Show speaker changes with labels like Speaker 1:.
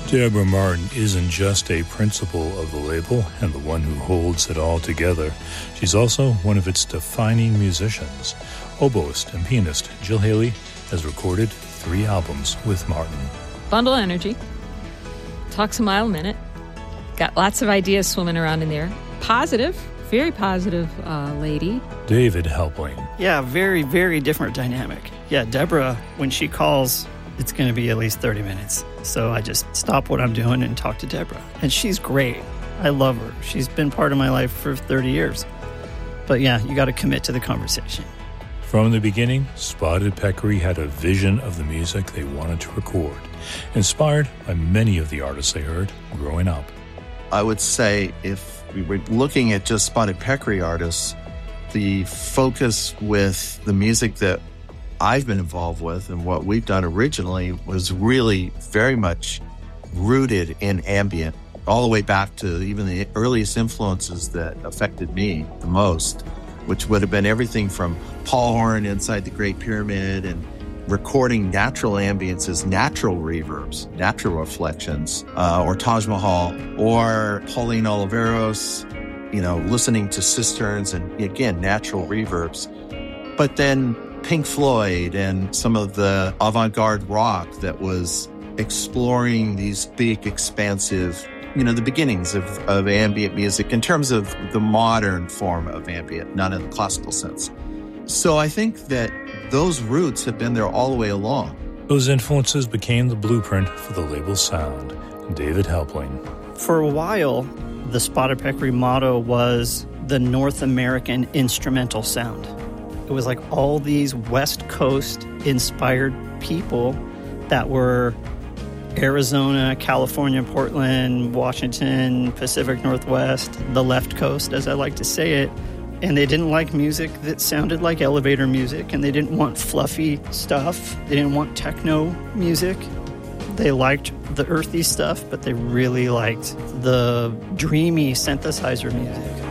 Speaker 1: Deborah Martin isn't just a principal of the label and the one who holds it all together. She's also one of its defining musicians. Oboist and pianist Jill Haley has recorded 3 albums with Martin.
Speaker 2: Bundle of Energy, Talks a Mile a Minute, got lots of ideas swimming around in there. Positive, very positive lady.
Speaker 1: David Helpling.
Speaker 3: Yeah, very, very different dynamic. Yeah, Deborah, when she calls, it's going to be at least 30 minutes. So I just stop what I'm doing and talk to Deborah. And she's great. I love her. She's been part of my life for 30 years. But yeah, you got to commit to the conversation.
Speaker 1: From the beginning, Spotted Peccary had a vision of the music they wanted to record, inspired by many of the artists they heard growing up.
Speaker 4: I would say if we were looking at just Spotted Peccary artists, the focus with the music that I've been involved with and what we've done originally was really very much rooted in ambient, all the way back to even the earliest influences that affected me the most, which would have been everything from Paul Horn Inside the Great Pyramid and recording natural ambiences, natural reverbs, natural reflections, or Taj Mahal, or Pauline Oliveros, listening to cisterns and, again, natural reverbs. But then Pink Floyd and some of the avant-garde rock that was exploring these big, expansive, the beginnings of ambient music in terms of the modern form of ambient, not in the classical sense. So I think that those roots have been there all the way along.
Speaker 1: Those influences became the blueprint for the label's sound. David Helpling.
Speaker 3: For a while, the Spotted Peccary motto was the North American instrumental sound. It was like all these West Coast inspired people that were Arizona, California, Portland, Washington, Pacific Northwest, the left coast, as I like to say it. And they didn't like music that sounded like elevator music, and they didn't want fluffy stuff. They didn't want techno music. They liked the earthy stuff, but they really liked the dreamy synthesizer music.